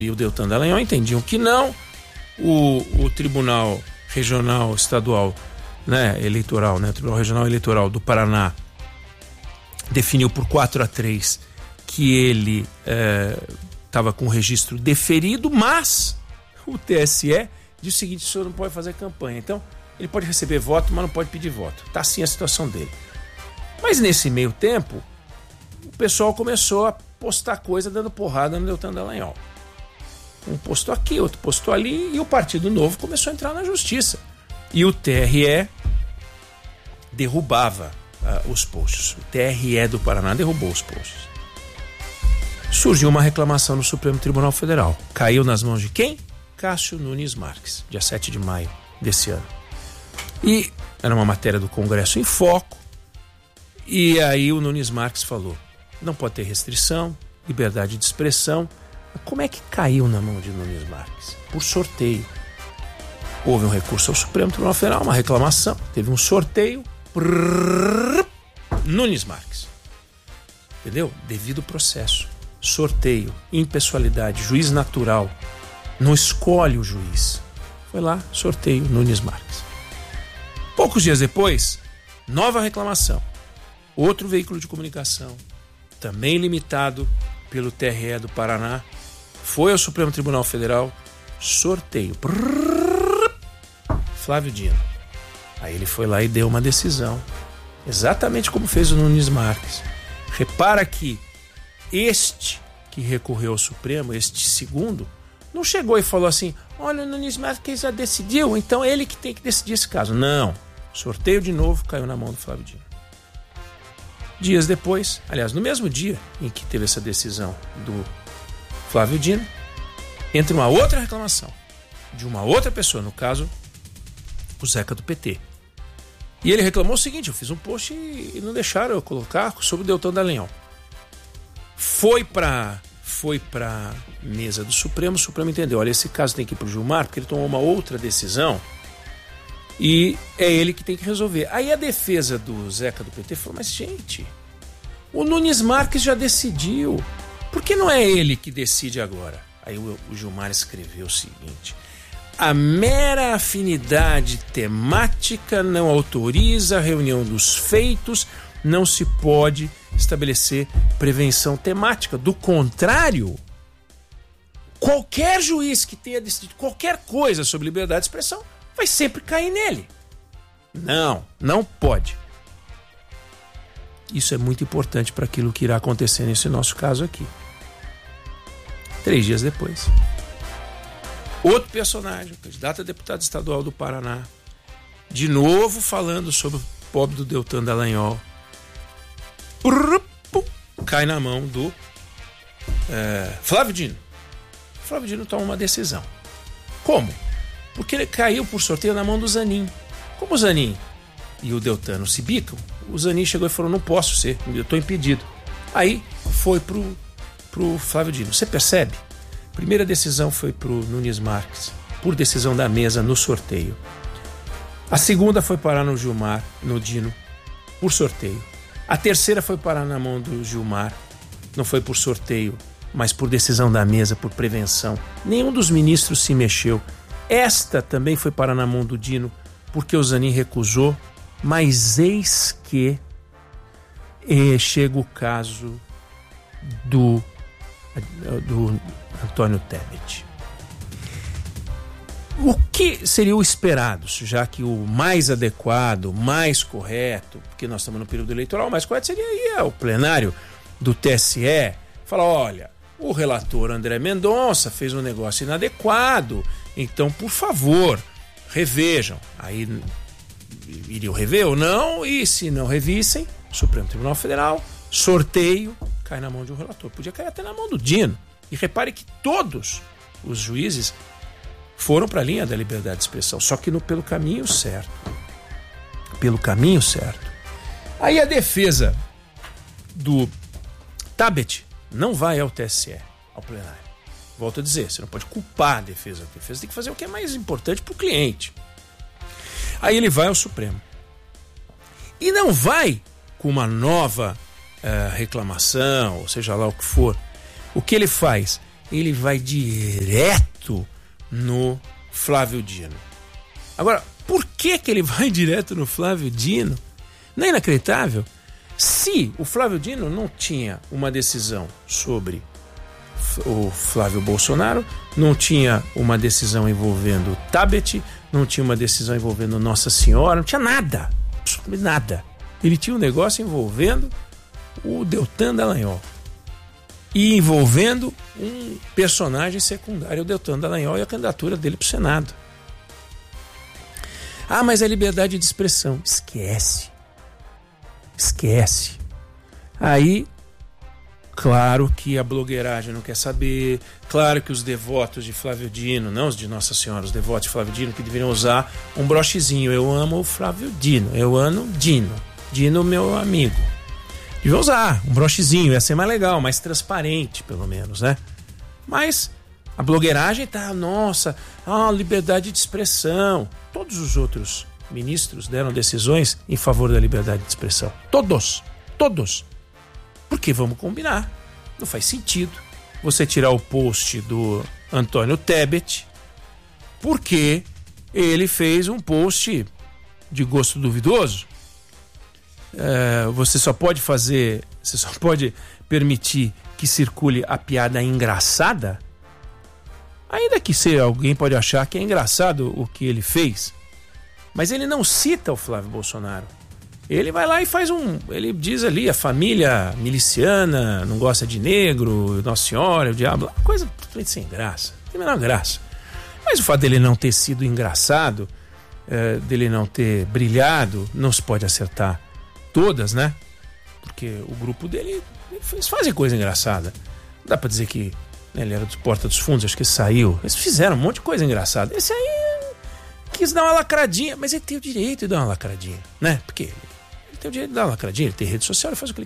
e o Deltan Dallagnol entendiam que não. O Tribunal Regional Estadual, né, Eleitoral, né, o Tribunal Regional Eleitoral do Paraná definiu por 4-3 que ele estava com o registro deferido, mas o TSE diz o seguinte: o senhor não pode fazer campanha. Então, ele pode receber voto, mas não pode pedir voto. Está assim a situação dele. Mas nesse meio tempo, o pessoal começou a postar coisa dando porrada no Deltan Dallagnol. Um postou aqui, outro postou ali, e o Partido Novo começou a entrar na justiça. E o TRE derrubava os posts. O TRE do Paraná derrubou os posts. Surgiu uma reclamação no Supremo Tribunal Federal. Caiu nas mãos de quem? Cássio Nunes Marques, dia 7 de maio desse ano. E era uma matéria do Congresso em Foco. E aí o Nunes Marques falou: não pode ter restrição, liberdade de expressão. Como é que caiu na mão de Nunes Marques? Por sorteio. Houve um recurso ao Supremo Tribunal Federal, uma reclamação, teve um sorteio. Nunes Marques. Entendeu? Devido processo. Sorteio, impessoalidade, juiz natural. Não escolhe o juiz. Foi lá, sorteio, Nunes Marques. Poucos dias depois, nova reclamação. Outro veículo de comunicação, também limitado pelo TRE do Paraná, foi ao Supremo Tribunal Federal, sorteio. Flávio Dino. Aí ele foi lá e deu uma decisão, exatamente como fez o Nunes Marques. Repara que este que recorreu ao Supremo, este segundo, não chegou e falou assim: olha, o Nunes Marques já decidiu, então ele que tem que decidir esse caso. Não. Sorteio de novo, caiu na mão do Flávio Dino. Dias depois, aliás, no mesmo dia em que teve essa decisão do Flávio Dino, entra uma outra reclamação de uma outra pessoa, no caso, o Zeca do PT. E ele reclamou o seguinte: eu fiz um post e não deixaram eu colocar sobre o Deltan Dallagnol. Foi para mesa do Supremo, o Supremo entendeu: olha, esse caso tem que ir para o Gilmar, porque ele tomou uma outra decisão e é ele que tem que resolver. Aí a defesa do Zeca do PT falou: mas gente, o Nunes Marques já decidiu, por que não é ele que decide agora? Aí o Gilmar escreveu o seguinte: a mera afinidade temática não autoriza a reunião dos feitos, não se pode estabelecer prevenção temática. Do contrário, qualquer juiz que tenha decidido qualquer coisa sobre liberdade de expressão vai sempre cair nele. Não pode. Isso é muito importante para aquilo que irá acontecer nesse nosso caso aqui. 3 dias depois, outro personagem, candidato a deputado estadual do Paraná, de novo falando sobre o pobre do Deltan Dallagnol, cai na mão do Flávio Dino. Flávio Dino toma uma decisão. Como? Porque ele caiu por sorteio na mão do Zanin. Como o Zanin e o Deltan não se bicam, o Zanin chegou e falou: não posso ser, eu estou impedido. Aí foi pro Flávio Dino. Você percebe? A primeira decisão foi pro Nunes Marques, por decisão da mesa no sorteio. A segunda foi parar no Gilmar, no Dino, por sorteio. A terceira foi parar na mão do Gilmar, não foi por sorteio, mas por decisão da mesa, por prevenção. Nenhum dos ministros se mexeu. Esta também foi parar na mão do Dino, porque o Zanin recusou, mas eis que chega o caso do Antônio Tebet. O que seria o esperado, já que o mais adequado, o mais correto, porque nós estamos no período eleitoral, o mais correto seria ir ao plenário do TSE, falar: olha, o relator André Mendonça fez um negócio inadequado, então, por favor, revejam. Aí iriam rever ou não, e se não revissem, Supremo Tribunal Federal, sorteio, cai na mão de um relator. Podia cair até na mão do Dino. E repare que todos os juízes foram para a linha da liberdade de expressão, só que pelo caminho certo. Pelo caminho certo. Aí a defesa do Tebet não vai ao TSE, ao plenário. Volto a dizer, você não pode culpar a defesa. A defesa tem que fazer o que é mais importante para o cliente. Aí ele vai ao Supremo. E não vai com uma nova reclamação, ou seja lá o que for. O que ele faz? ele vai direto no Flávio Dino. Agora, por que ele vai direto no Flávio Dino? Não é inacreditável? Se o Flávio Dino não tinha uma decisão sobre o Flávio Bolsonaro, não tinha uma decisão envolvendo o Tabet, não tinha uma decisão envolvendo Nossa Senhora, não tinha nada, absolutamente nada. Ele tinha um negócio envolvendo o Deltan Dallagnol e envolvendo um personagem secundário, o Deltan Dallagnol, e a candidatura dele para o Senado. Ah, mas a liberdade de expressão, esquece. Aí, claro que a blogueiragem não quer saber, claro que os devotos de Flávio Dino, não os de Nossa Senhora, os devotos de Flávio Dino, que deveriam usar um brochezinho. Eu amo o Flávio Dino, eu amo Dino meu amigo. Deviam usar um brochezinho, ia ser mais legal, mais transparente pelo menos, né? Mas a blogueiragem tá, nossa, liberdade de expressão. Todos os outros ministros deram decisões em favor da liberdade de expressão. Todos. Porque vamos combinar, não faz sentido você tirar o post do Antônio Tebet porque ele fez um post de gosto duvidoso. Você só pode permitir que circule a piada engraçada, ainda que alguém pode achar que é engraçado o que ele fez, mas ele não cita o Flávio Bolsonaro. Ele vai lá e ele diz ali, a família miliciana não gosta de negro, Nossa Senhora, o diabo, coisa totalmente sem graça, não tem a menor graça. Mas o fato dele não ter sido engraçado, dele não ter brilhado, não se pode acertar todas, né? Porque o grupo dele, eles fazem coisa engraçada. Não dá pra dizer que ele era do Porta dos Fundos, acho que ele saiu. Eles fizeram um monte de coisa engraçada. Esse aí quis dar uma lacradinha, mas ele tem o direito de dar uma lacradinha, né? Porque ele tem o direito de dar uma lacradinha, ele tem rede social, ele faz o que ele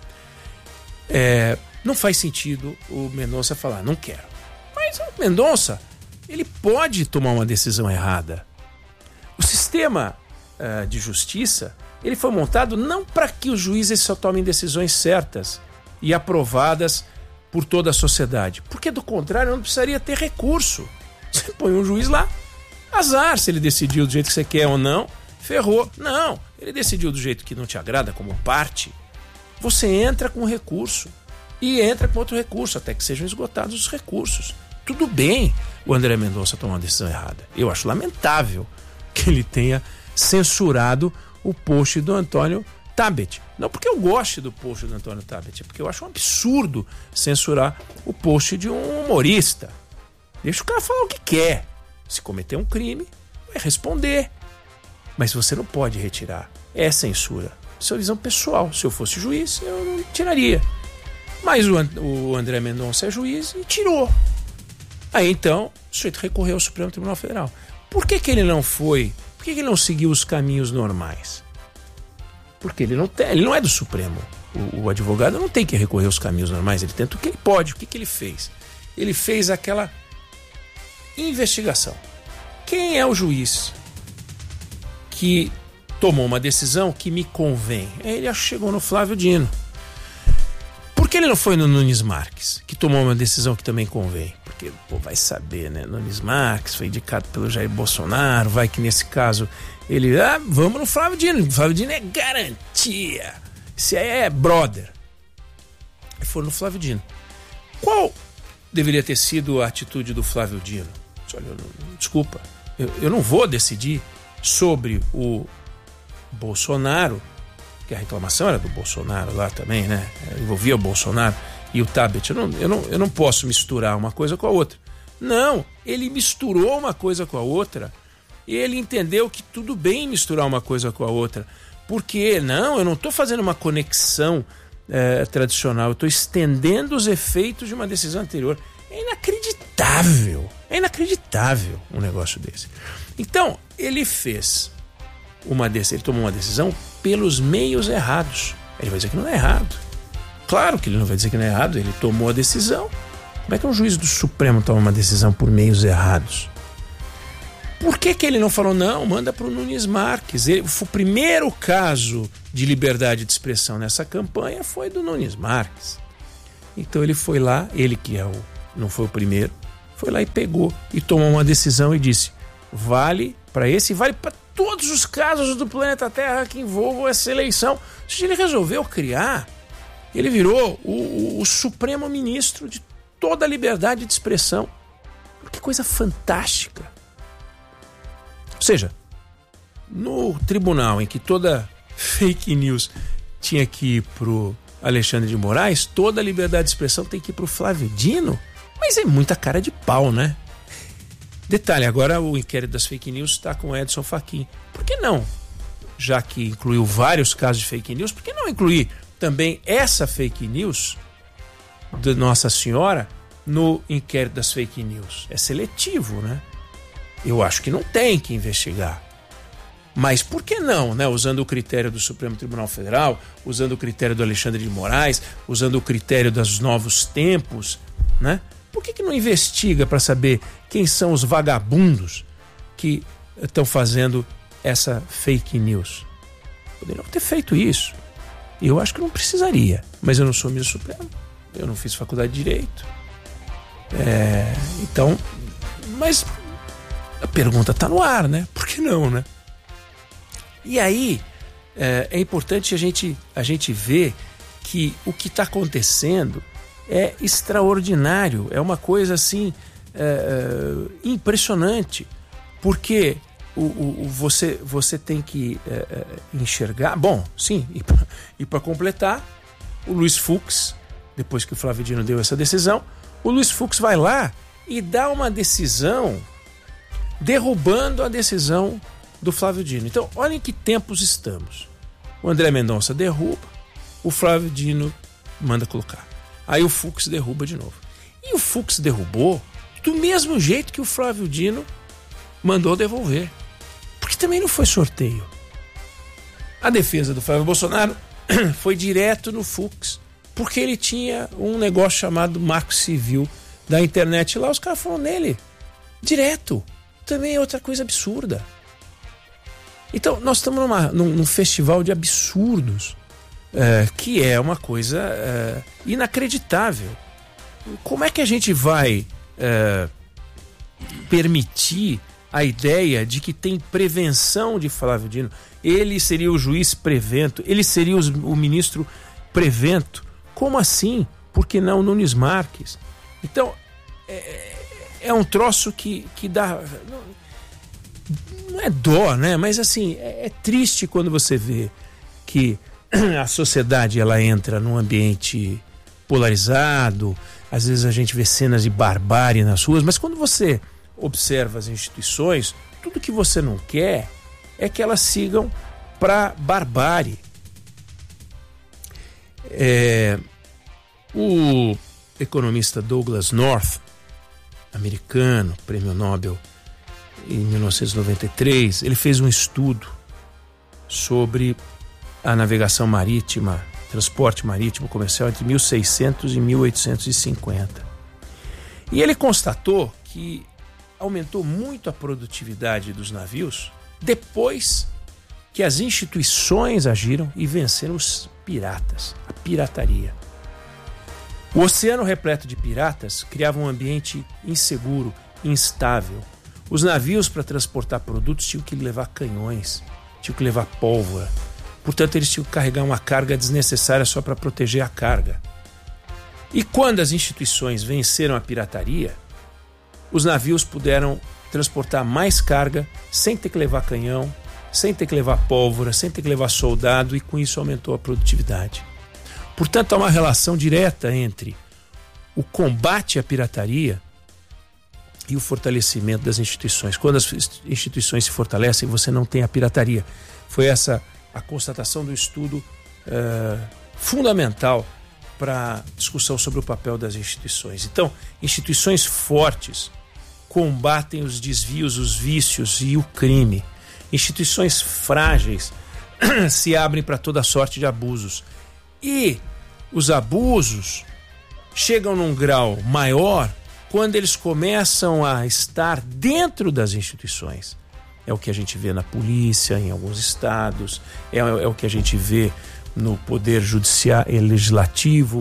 quer. Não faz sentido o Mendonça falar, não quero. Mas o Mendonça, ele pode tomar uma decisão errada. O sistema de justiça, ele foi montado não para que os juízes só tomem decisões certas e aprovadas por toda a sociedade, porque do contrário não precisaria ter recurso. Você põe um juiz lá, azar se ele decidiu do jeito que você quer ou não, ferrou. Não, ele decidiu do jeito que não te agrada como parte, você entra com recurso e entra com outro recurso até que sejam esgotados os recursos. Tudo bem o André Mendonça tomar uma decisão errada. Eu acho lamentável que ele tenha censurado o post do Antônio Tabet. Não porque eu goste do post do Antônio Tabet, é porque eu acho um absurdo censurar o post de um humorista. Deixa o cara falar o que quer. Se cometer um crime, vai responder. Mas você não pode retirar. É censura. Isso é visão pessoal. Se eu fosse juiz, eu não tiraria. Mas o André Mendonça é juiz e tirou. Aí então, o sujeito recorreu ao Supremo Tribunal Federal. Por que ele não foi? Por que ele não seguiu os caminhos normais? Porque ele não é do Supremo. O advogado não tem que recorrer aos caminhos normais. Ele tenta o que ele pode. O que ele fez? Ele fez aquela investigação. Quem é o juiz que tomou uma decisão que me convém? Ele chegou no Flávio Dino. Por que ele não foi no Nunes Marques, que tomou uma decisão que também convém? Porque, vai saber, né? Nunes Marques foi indicado pelo Jair Bolsonaro, vai que nesse caso ele... vamos no Flávio Dino. O Flávio Dino é garantia. Esse aí é brother. E foram no Flávio Dino. Qual deveria ter sido a atitude do Flávio Dino? Olha, desculpa, eu não vou decidir sobre o Bolsonaro, que a reclamação era do Bolsonaro lá também, né? Envolvia o Bolsonaro e o Tabet. Eu não posso misturar uma coisa com a outra. Não, ele misturou uma coisa com a outra e ele entendeu que tudo bem misturar uma coisa com a outra. Porque, eu não estou fazendo uma conexão tradicional, eu estou estendendo os efeitos de uma decisão anterior. É inacreditável um negócio desse. Então, ele tomou uma decisão pelos meios errados. Ele vai dizer que não é errado. Claro que ele não vai dizer que não é errado, ele tomou a decisão. Como é que um juiz do Supremo toma uma decisão por meios errados? Por que ele não falou, não, manda para o Nunes Marques? O primeiro caso de liberdade de expressão nessa campanha foi do Nunes Marques. Então ele foi lá, ele que é o não foi o primeiro, foi lá e pegou e tomou uma decisão e disse: vale para esse e vale para todos os casos do planeta Terra que envolvam essa eleição. Ou seja, ele resolveu criar, ele virou o supremo ministro de toda a liberdade de expressão. Que coisa fantástica. Ou seja, no tribunal em que toda fake news tinha que ir pro Alexandre de Moraes, toda a liberdade de expressão tem que ir pro Flávio Dino. Mas é muita cara de pau, né? Detalhe, agora o inquérito das fake news está com o Edson Fachin. Por que não? Já que incluiu vários casos de fake news, por que não incluir também essa fake news de Nossa Senhora no inquérito das fake news? É seletivo, né? Eu acho que não tem que investigar. Mas por que não, né? Usando o critério do Supremo Tribunal Federal, usando o critério do Alexandre de Moraes, usando o critério dos novos tempos, né? Por que não investiga para saber quem são os vagabundos que estão fazendo essa fake news? Poderiam ter feito isso. Eu acho que não precisaria, mas eu não sou ministro supremo, eu não fiz faculdade de Direito. Então, mas a pergunta está no ar, né? Por que não, né? E aí é importante a gente ver que o que está acontecendo é extraordinário, é uma coisa assim impressionante, porque você tem que enxergar. Bom, sim, e para completar, o Luiz Fux, depois que o Flávio Dino deu essa decisão, o Luiz Fux vai lá e dá uma decisão derrubando a decisão do Flávio Dino. Então, olhem que tempos estamos. O André Mendonça derruba, o Flávio Dino manda colocar. Aí o Fux derruba de novo. E o Fux derrubou do mesmo jeito que o Flávio Dino mandou devolver. Porque também não foi sorteio. A defesa do Flávio Bolsonaro foi direto no Fux, porque ele tinha um negócio chamado Marco Civil da internet. Lá os caras foram nele. Direto. Também é outra coisa absurda. Então, nós estamos num festival de absurdos, que é uma coisa inacreditável. Como é que a gente vai permitir a ideia de que tem prevenção de Flávio Dino? Ele seria o juiz prevento, ele seria o ministro prevento. Como assim? Por que não Nunes Marques? Então, é um troço que dá... Não é dó, né? Mas assim, é triste quando você vê que a sociedade ela entra num ambiente polarizado. Às vezes a gente vê cenas de barbárie nas ruas, mas quando você observa as instituições, tudo que você não quer é que elas sigam para barbárie. O economista Douglas North, americano, prêmio Nobel em 1993, ele fez um estudo sobre a navegação marítima, transporte marítimo comercial entre 1600 e 1850. E ele constatou que aumentou muito a produtividade dos navios depois que as instituições agiram e venceram os piratas, a pirataria. O oceano repleto de piratas criava um ambiente inseguro, instável. Os navios, para transportar produtos, tinham que levar canhões, tinham que levar pólvora. Portanto, eles tinham que carregar uma carga desnecessária só para proteger a carga. E quando as instituições venceram a pirataria, os navios puderam transportar mais carga sem ter que levar canhão, sem ter que levar pólvora, sem ter que levar soldado, e com isso aumentou a produtividade. Portanto, há uma relação direta entre o combate à pirataria e o fortalecimento das instituições. Quando as instituições se fortalecem, você não tem a pirataria. Foi essa a constatação do estudo fundamental para discussão sobre o papel das instituições. Então, instituições fortes combatem os desvios, os vícios e o crime. Instituições frágeis se abrem para toda sorte de abusos. E os abusos chegam num grau maior quando eles começam a estar dentro das instituições. É o que a gente vê na polícia, em alguns estados, é o que a gente vê no poder judiciário, legislativo,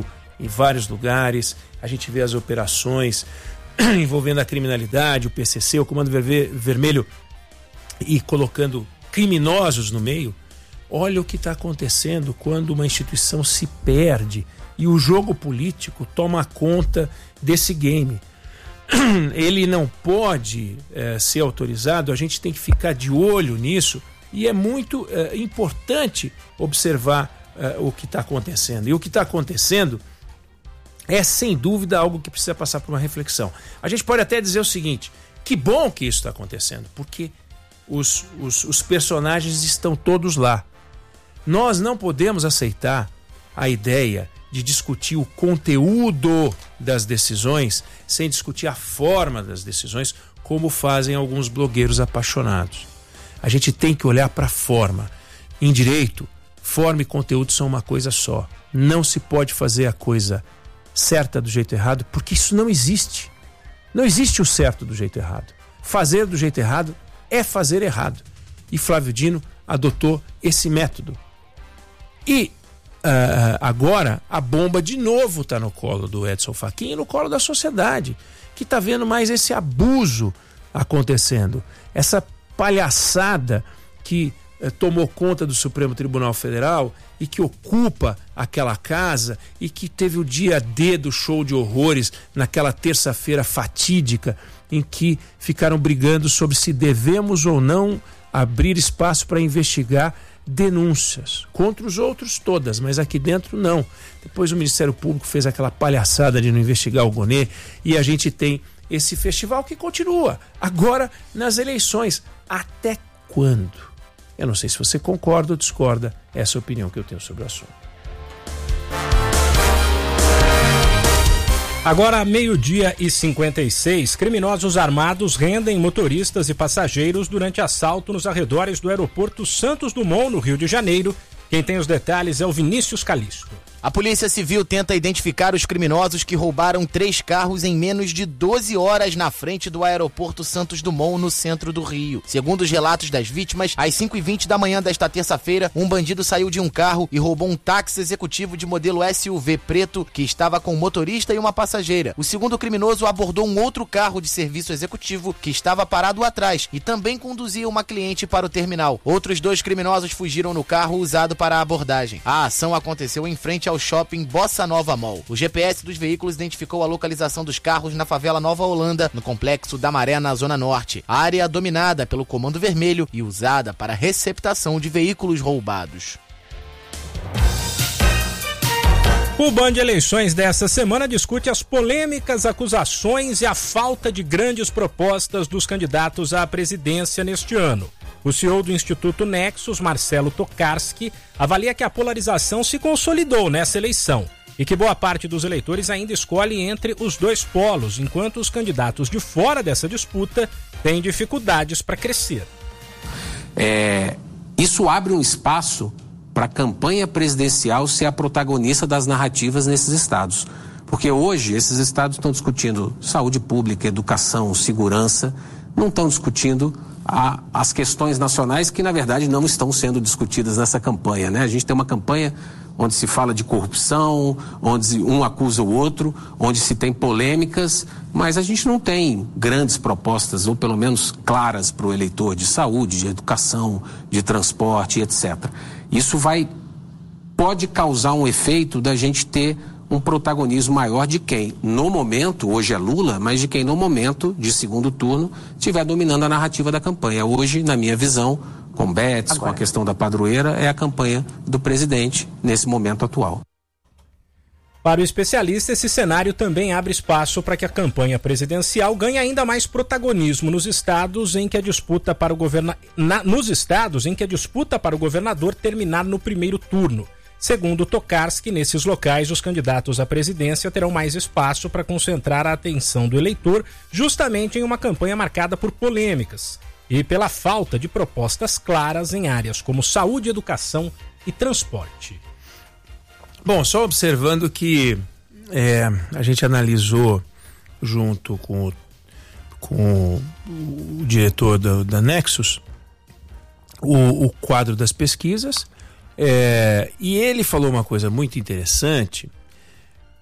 em vários lugares. A gente vê as operações envolvendo a criminalidade, o PCC, o Comando Vermelho, e colocando criminosos no meio. Olha o que está acontecendo quando uma instituição se perde e o jogo político toma conta desse game. Ele não pode ser autorizado, a gente tem que ficar de olho nisso, e é muito importante observar o que está acontecendo. E o que está acontecendo é, sem dúvida, algo que precisa passar por uma reflexão. A gente pode até dizer o seguinte: que bom que isso está acontecendo, porque os personagens estão todos lá. Nós não podemos aceitar a ideia de discutir o conteúdo das decisões sem discutir a forma das decisões, como fazem alguns blogueiros apaixonados. A gente tem que olhar para a forma. Em direito, forma e conteúdo são uma coisa só. Não se pode fazer a coisa certa do jeito errado, porque isso não existe. Não existe o certo do jeito errado. Fazer do jeito errado é fazer errado. E Flávio Dino adotou esse método. E agora a bomba de novo está no colo do Edson Fachin e no colo da sociedade, que está vendo mais esse abuso acontecendo. Essa palhaçada que tomou conta do Supremo Tribunal Federal e que ocupa aquela casa e que teve o dia D do show de horrores naquela terça-feira fatídica em que ficaram brigando sobre se devemos ou não abrir espaço para investigar denúncias. Contra os outros todas, mas aqui dentro não. Depois o Ministério Público fez aquela palhaçada de não investigar o Gonê e a gente tem esse festival que continua agora nas eleições. Até quando? Eu não sei se você concorda ou discorda. Essa é a opinião que eu tenho sobre o assunto. Agora, 12:56, criminosos armados rendem motoristas e passageiros durante assalto nos arredores do aeroporto Santos Dumont, no Rio de Janeiro. Quem tem os detalhes é o Vinícius Calixto. A Polícia Civil tenta identificar os criminosos que roubaram 3 carros em menos de 12 horas na frente do aeroporto Santos Dumont, no centro do Rio. Segundo os relatos das vítimas, às 5h20 da manhã desta terça-feira, um bandido saiu de um carro e roubou um táxi executivo de modelo SUV preto que estava com um motorista e uma passageira. O segundo criminoso abordou um outro carro de serviço executivo que estava parado atrás e também conduzia uma cliente para o terminal. Outros 2 criminosos fugiram no carro usado para a abordagem. A ação aconteceu em frente ao shopping Bossa Nova Mall. O GPS dos veículos identificou a localização dos carros na favela Nova Holanda, no complexo da Maré, na Zona Norte. A área é dominada pelo Comando Vermelho e usada para receptação de veículos roubados. O Band Eleições dessa semana discute as polêmicas acusações e a falta de grandes propostas dos candidatos à presidência neste ano. O CEO do Instituto Nexus, Marcelo Tokarski, avalia que a polarização se consolidou nessa eleição e que boa parte dos eleitores ainda escolhe entre os 2 polos, enquanto os candidatos de fora dessa disputa têm dificuldades para crescer. Isso abre um espaço para a campanha presidencial ser a protagonista das narrativas nesses estados. Porque hoje esses estados estão discutindo saúde pública, educação, segurança, não estão discutindo as questões nacionais que, na verdade, não estão sendo discutidas nessa campanha, né? A gente tem uma campanha onde se fala de corrupção, onde um acusa o outro, onde se tem polêmicas, mas a gente não tem grandes propostas, ou pelo menos claras para o eleitor, de saúde, de educação, de transporte, etc. Isso pode causar um efeito da gente ter um protagonismo maior de quem, no momento, hoje é Lula, mas de quem no momento de segundo turno estiver dominando a narrativa da campanha. Hoje, na minha visão, com Betts, com a questão da padroeira, é a campanha do presidente nesse momento atual. Para o especialista, esse cenário também abre espaço para que a campanha presidencial ganhe ainda mais protagonismo nos estados em que a disputa para o governador terminar no primeiro turno. Segundo Tokarski, nesses locais os candidatos à presidência terão mais espaço para concentrar a atenção do eleitor justamente em uma campanha marcada por polêmicas e pela falta de propostas claras em áreas como saúde, educação e transporte. Bom, só observando que a gente analisou junto com o diretor da Nexus o quadro das pesquisas. E ele falou uma coisa muito interessante,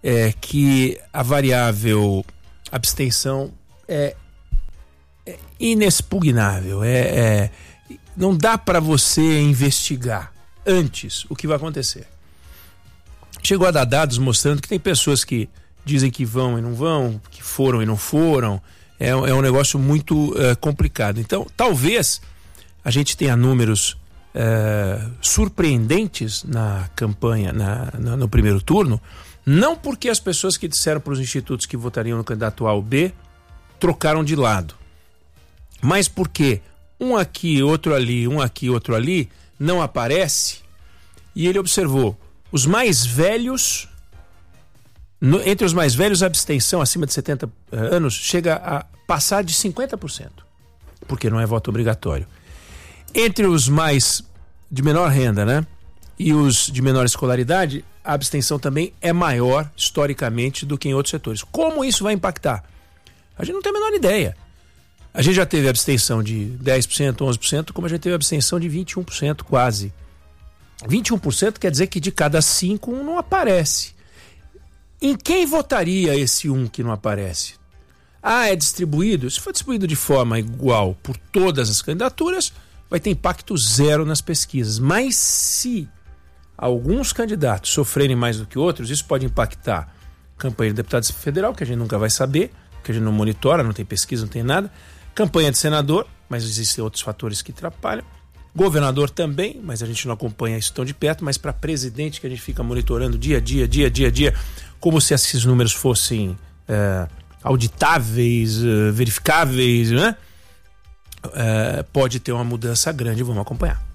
que a variável abstenção é inexpugnável. Não dá para você investigar antes o que vai acontecer. Chegou a dar dados mostrando que tem pessoas que dizem que vão e não vão, que foram e não foram. É um negócio muito complicado. Então, talvez a gente tenha números surpreendentes na campanha, no primeiro turno, não porque as pessoas que disseram para os institutos que votariam no candidato A ou B trocaram de lado, mas porque um aqui, outro ali, um aqui, outro ali, não aparece, e ele observou os mais velhos, entre os mais velhos a abstenção acima de 70 anos chega a passar de 50%, porque não é voto obrigatório. Entre os mais de menor renda, né, e os de menor escolaridade, a abstenção também é maior historicamente do que em outros setores. Como isso vai impactar? A gente não tem a menor ideia. A gente já teve abstenção de 10%, 11%, como a gente teve abstenção de 21% quase. 21% quer dizer que de cada 5, um não aparece. Em quem votaria esse um que não aparece? É distribuído? Se for distribuído de forma igual por todas as candidaturas, vai ter impacto zero nas pesquisas. Mas se alguns candidatos sofrerem mais do que outros, isso pode impactar campanha de deputado federal, que a gente nunca vai saber, que a gente não monitora, não tem pesquisa, não tem nada. Campanha de senador, mas existem outros fatores que atrapalham. Governador também, mas a gente não acompanha isso tão de perto. Mas para presidente, que a gente fica monitorando dia a dia, como se esses números fossem auditáveis, verificáveis, né? Pode ter uma mudança grande, vamos acompanhar.